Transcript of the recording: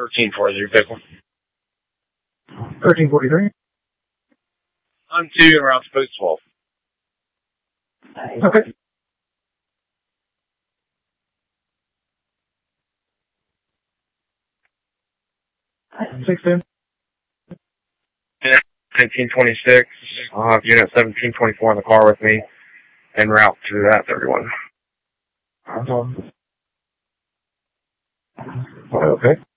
1343, vehicle. 1343. On 2 and route to post 12. Okay. Six-10. 1926. I'll have unit 1724 in the car with me en route to that 31. Okay.